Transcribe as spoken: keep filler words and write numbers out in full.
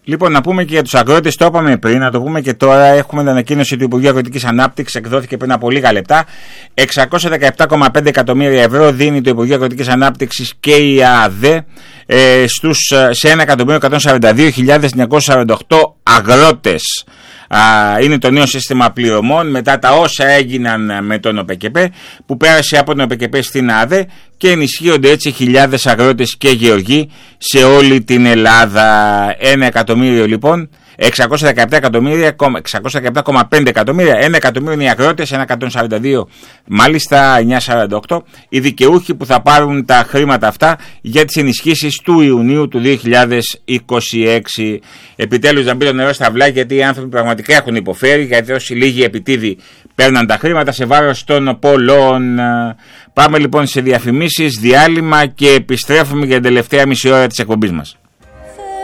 Λοιπόν, να πούμε και για τους αγρότες, το είπαμε πριν, να το πούμε και τώρα. Έχουμε την ανακοίνωση του Υπουργείου Αγροτικής Ανάπτυξης, εκδόθηκε πριν από λίγα λεπτά. εξακόσια δεκαεπτά κόμμα πέντε εκατομμύρια ευρώ δίνει το Υπουργείο Αγροτικής Ανάπτυξης και η ΑΑΔΕ ε, στους, σε ένα εκατομμύριο εκατόν σαράντα δύο χιλιάδες εννιακόσιους σαράντα οκτώ αγρότες. Α, είναι το νέο σύστημα πληρωμών μετά τα όσα έγιναν με τον ΟΠΕΚΕΠΕ, που πέρασε από τον ΟΠΕΚΕΠΕ στην ΑΑΔΕ και ενισχύονται έτσι χιλιάδες αγρότες και γεωργοί σε όλη την Ελλάδα. Ένα εκατομμύριο λοιπόν, εξακόσια δεκαεπτά εκατομμύρια, εξακόσια δεκαεπτά κόμμα πέντε εκατομμύρια, ένα εκατομμύριο είναι οι αγρότες, ένα εκατόν σαράντα δύο μάλιστα εννιακόσια σαράντα οκτώ οι δικαιούχοι που θα πάρουν τα χρήματα αυτά για τις ενισχύσεις του Ιουνίου του δύο χιλιάδες είκοσι έξι. Επιτέλους να μπει το νερό στα βλάκια, γιατί οι άνθρωποι πραγματικά έχουν υποφέρει, γιατί όσοι λίγοι επιτίδη παίρναν τα χρήματα σε βάρος των πολλών. Πάμε λοιπόν σε διαφημίσεις, διάλειμμα και επιστρέφουμε για την τελευταία μισή ώρα της εκπομπής μας.